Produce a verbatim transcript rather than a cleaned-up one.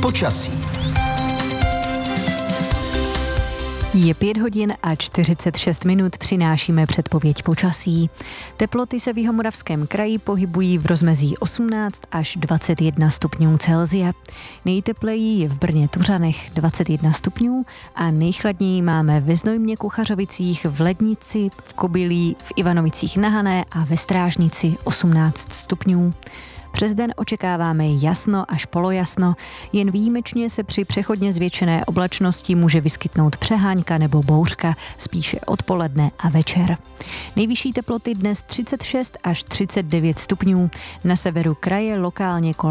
Počasí. Je pět hodin a čtyřicet šest minut, přinášíme předpověď počasí. Teploty se v Jihomoravském kraji pohybují v rozmezí osmnáct až dvacet jedna stupňů Celsia. Nejtepleji je v Brně Tuřanech dvacet jedna stupňů a nejchladněji máme ve Znojmě Kuchařovicích, v Lednici, v Kobylí, v Ivanovicích na Hané a ve Strážnici osmnáct stupňů. Přes den očekáváme jasno až polojasno, jen výjimečně se při přechodně zvětšené oblačnosti může vyskytnout přeháňka nebo bouřka, spíše odpoledne a večer. Nejvyšší teploty dnes třicet šest až třicet devět stupňů, na severu kraje lokálně kolem